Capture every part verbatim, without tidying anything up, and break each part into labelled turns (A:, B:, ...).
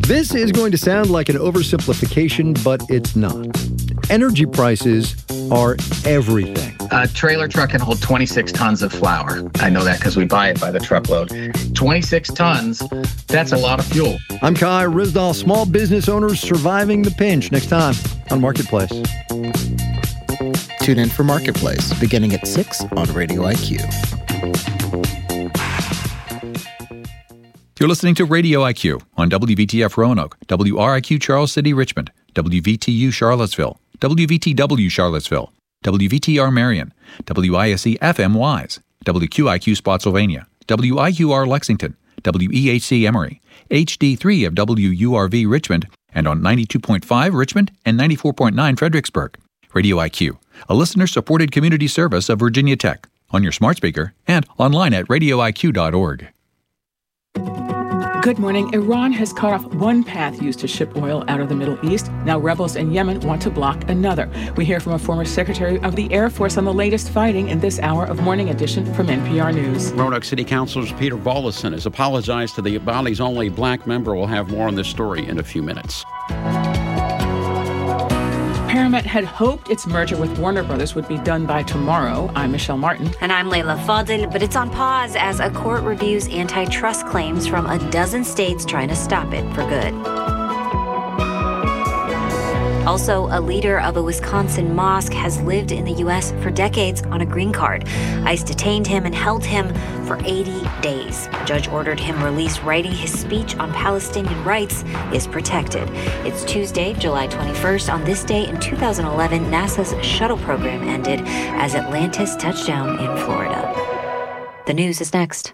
A: This is going to sound like an oversimplification, but it's not. Energy prices are everything.
B: A trailer truck can hold twenty-six tons of flour. I know that because we buy it by the truckload. twenty-six tons, that's a lot of fuel.
A: I'm Kai Ryssdal, small business owners surviving the pinch. Next time on Marketplace.
C: Tune in for Marketplace, beginning at six on Radio I Q.
D: You're listening to Radio I Q on W V T F Roanoke, W R I Q Charles City Richmond, W V T U Charlottesville, W V T W Charlottesville, W V T R Marion, W I S E F M Wise, W Q I Q Spotsylvania, W I U R Lexington, W E H C Emory, H D three of W U R V Richmond, and on ninety-two point five Richmond and ninety-four point nine Fredericksburg. Radio I Q, a listener-supported community service of Virginia Tech, on your smart speaker and online at radio I Q dot org.
E: Good morning. Iran has cut off one path used to ship oil out of the Middle East. Now rebels in Yemen want to block another. We hear from a former Secretary of the Air Force on the latest fighting in this hour of Morning Edition from N P R News.
F: Roanoke City Councilor Peter Volleson has apologized to the body's only black member. We'll have more on this story in a few minutes.
E: Paramount had hoped its merger with Warner Brothers would be done by tomorrow. I'm Michelle Martin.
G: And I'm Layla Fadil, but it's on pause as a court reviews antitrust claims from a dozen states trying to stop it for good. Also, a leader of a Wisconsin mosque has lived in the U S for decades on a green card. ICE detained him and held him for eighty days. A judge ordered him released, writing his speech on Palestinian rights is protected. It's Tuesday, July twenty-first. On this day in two thousand eleven, NASA's shuttle program ended as Atlantis touched down in Florida. The news is next.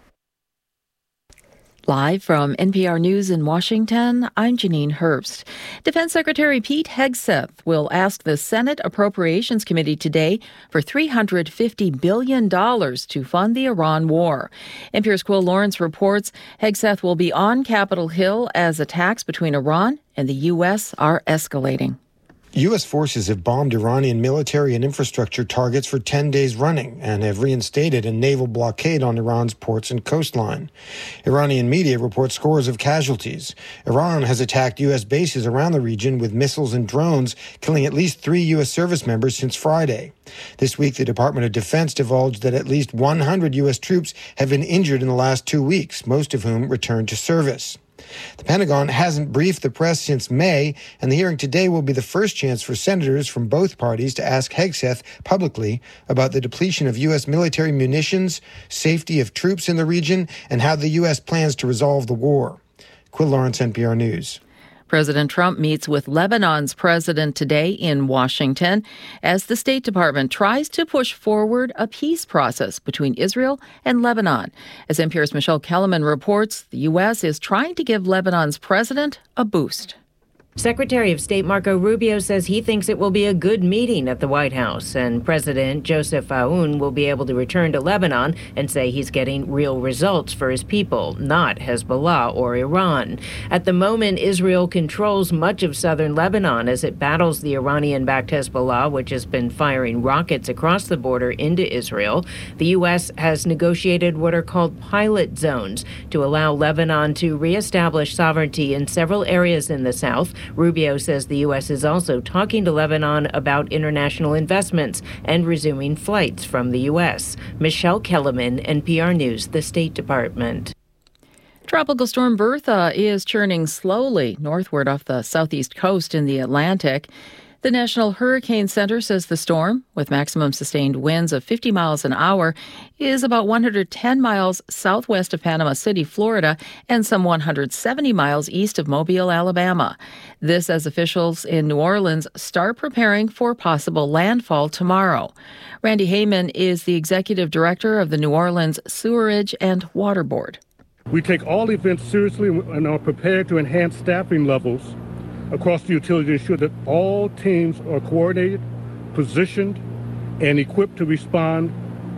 H: Live from N P R News in Washington, I'm Janine Herbst. Defense Secretary Pete Hegseth will ask the Senate Appropriations Committee today for three hundred fifty billion dollars to fund the Iran war. N P R's Quill Lawrence reports Hegseth will be on Capitol Hill as attacks between Iran and the U S are escalating.
I: U S forces have bombed Iranian military and infrastructure targets for ten days running and have reinstated a naval blockade on Iran's ports and coastline. Iranian media report scores of casualties. Iran has attacked U S bases around the region with missiles and drones, killing at least three U S service members since Friday. This week, the Department of Defense divulged that at least one hundred U S troops have been injured in the last two weeks, most of whom returned to service. The Pentagon hasn't briefed the press since May, and the hearing today will be the first chance for senators from both parties to ask Hegseth publicly about the depletion of U S military munitions, safety of troops in the region, and how the U S plans to resolve the war. Quill Lawrence, N P R News.
H: President Trump meets with Lebanon's president today in Washington as the State Department tries to push forward a peace process between Israel and Lebanon. As N P R's Michelle Kellerman reports, the U S is trying to give Lebanon's president a boost.
J: Secretary of State Marco Rubio says he thinks it will be a good meeting at the White House, and President Joseph Aoun will be able to return to Lebanon and say he's getting real results for his people, not Hezbollah or Iran. At the moment, Israel controls much of southern Lebanon as it battles the Iranian-backed Hezbollah, which has been firing rockets across the border into Israel. The U S has negotiated what are called pilot zones to allow Lebanon to reestablish sovereignty in several areas in the south. Rubio says the U S is also talking to Lebanon about international investments and resuming flights from the U S. Michelle Kellerman, N P R News, the State Department.
H: Tropical storm Bertha is churning slowly northward off the southeast coast in the Atlantic. The National Hurricane Center says the storm, with maximum sustained winds of fifty miles an hour, is about one hundred ten miles southwest of Panama City, Florida, and some one hundred seventy miles east of Mobile, Alabama. This as officials in New Orleans start preparing for possible landfall tomorrow. Randy Heyman is the executive director of the New Orleans Sewerage and Water Board.
K: We take all events seriously and are prepared to enhance staffing levels across the utility to ensure that all teams are coordinated, positioned, and equipped to respond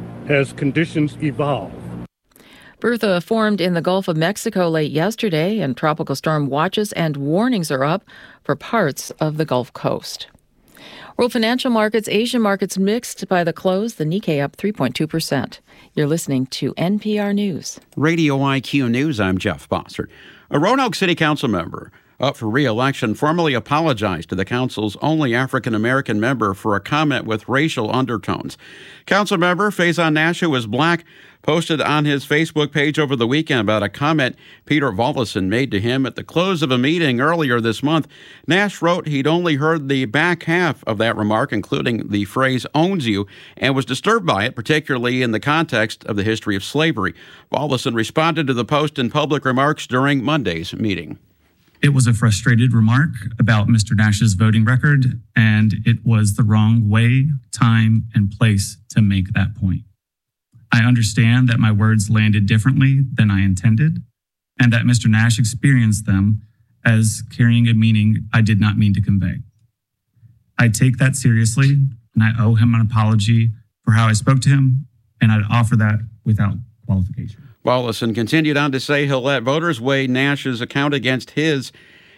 K: as conditions evolve.
H: Bertha formed in the Gulf of Mexico late yesterday, and tropical storm watches and warnings are up for parts of the Gulf Coast. World financial markets, Asian markets mixed by the close, the Nikkei up three point two percent. You're listening to N P R News.
F: Radio I Q News, I'm Jeff Bossert. A Roanoke City Council member up for re-election, formally apologized to the council's only African-American member for a comment with racial undertones. Council member Faison Nash, who is black, posted on his Facebook page over the weekend about a comment Peter Volleson made to him at the close of a meeting earlier this month. Nash wrote he'd only heard the back half of that remark, including the phrase owns you, and was disturbed by it, particularly in the context of the history of slavery. Volleson responded to the post in public remarks during Monday's meeting.
L: It was a frustrated remark about Mister Nash's voting record, and it was the wrong way, time, and place to make that point. I understand that my words landed differently than I intended, and that Mister Nash experienced them as carrying a meaning I did not mean to convey. I take that seriously, and I owe him an apology for how I spoke to him, and I'd offer that without qualification.
F: Volleson continued on to say he'll let voters weigh Nash's account against his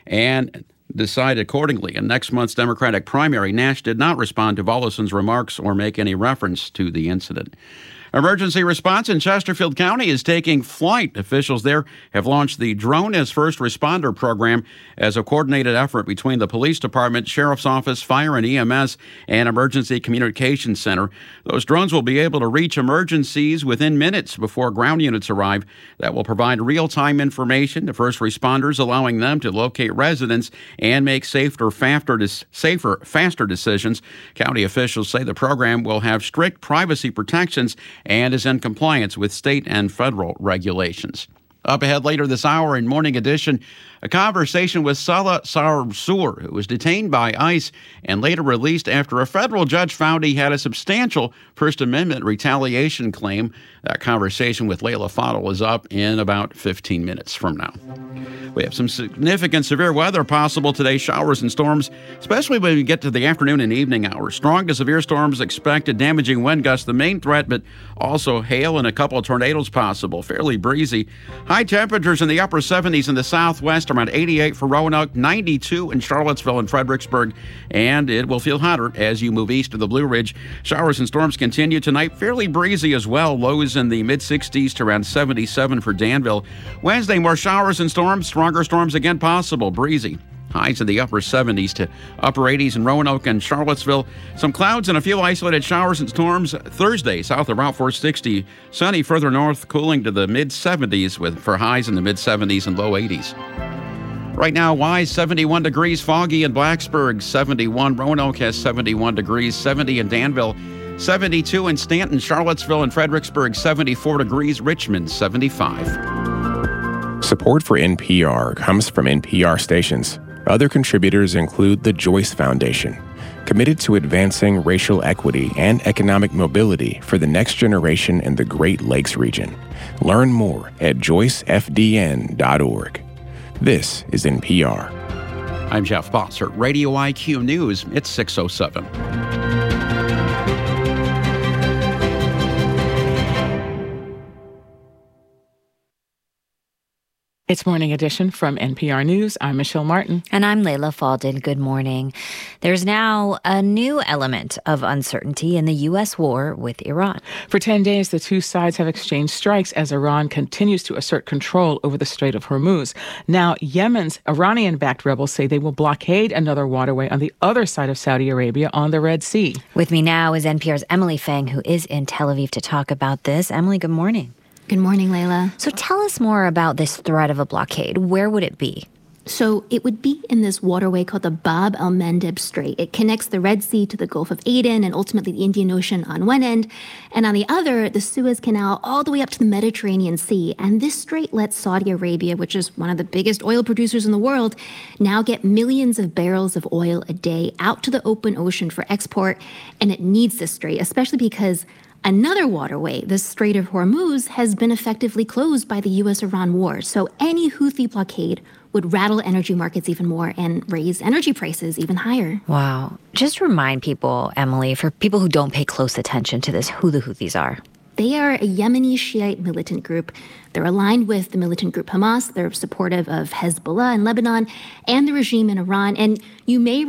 F: and decide accordingly. In next month's Democratic primary, Nash did not respond to Volleson's remarks or make any reference to the incident. Emergency response in Chesterfield County is taking flight. Officials there have launched the Drone as First Responder program as a coordinated effort between the police department, sheriff's office, fire and E M S, and Emergency Communications Center. Those drones will be able to reach emergencies within minutes before ground units arrive. That will provide real-time information to first responders, allowing them to locate residents and make safer, faster, safer, faster decisions. County officials say the program will have strict privacy protections and is in compliance with state and federal regulations. Up ahead later this hour in Morning Edition, a conversation with Salah Sarsour, who was detained by ICE and later released after a federal judge found he had a substantial First Amendment retaliation claim. That conversation with Layla Fadel is up in about fifteen minutes from now. We have some significant severe weather possible today, showers and storms, especially when we get to the afternoon and evening hours. Strong to severe storms expected, damaging wind gusts the main threat, but also hail and a couple of tornadoes possible. Fairly breezy. High temperatures in the upper seventies in the southwest, around eighty-eight for Roanoke, ninety-two in Charlottesville and Fredericksburg, and it will feel hotter as you move east of the Blue Ridge. Showers and storms continue tonight, fairly breezy as well. Lows in the mid-sixties to around seventy-seven for Danville. Wednesday, more showers and storms, stronger storms again possible, breezy. Highs in the upper seventies to upper eighties in Roanoke and Charlottesville. Some clouds and a few isolated showers and storms Thursday, south of Route four sixty. Sunny further north, cooling to the mid-seventies with for highs in the mid-seventies and low eighties. Right now, Wise, seventy-one degrees, foggy in Blacksburg, seventy-one. Roanoke has seventy-one degrees, seventy in Danville, seventy-two in Stanton, Charlottesville, and Fredericksburg, seventy-four degrees, Richmond, seventy-five.
M: Support for N P R comes from N P R stations. Other contributors include the Joyce Foundation, committed to advancing racial equity and economic mobility for the next generation in the Great Lakes region. Learn more at joyce f d n dot org. This is N P R.
F: I'm Jeff Bossert, Radio I Q News. It's six oh seven.
E: It's Morning Edition from N P R News. I'm Michelle Martin.
G: And I'm Layla Fadel. Good morning. There's now a new element of uncertainty in the U S war with Iran.
E: For ten days, the two sides have exchanged strikes as Iran continues to assert control over the Strait of Hormuz. Now, Yemen's Iranian-backed rebels say they will blockade another waterway on the other side of Saudi Arabia on the Red Sea.
G: With me now is N P R's Emily Feng, who is in Tel Aviv to talk about this. Emily, good morning.
N: Good morning, Layla.
G: So tell us more about this threat of a blockade. Where would it be?
N: So it would be in this waterway called the Bab el-Mandeb Strait. It connects the Red Sea to the Gulf of Aden and ultimately the Indian Ocean on one end, and on the other, the Suez Canal all the way up to the Mediterranean Sea. And this strait lets Saudi Arabia, which is one of the biggest oil producers in the world, now get millions of barrels of oil a day out to the open ocean for export. And it needs this strait, especially because another waterway, the Strait of Hormuz, has been effectively closed by the U S Iran war. So any Houthi blockade would rattle energy markets even more and raise energy prices even higher.
G: Wow. Just remind people, Emily, for people who don't pay close attention to this, who the Houthis are.
N: They are a Yemeni Shiite militant group. They're aligned with the militant group Hamas. They're supportive of Hezbollah in Lebanon and the regime in Iran. And you may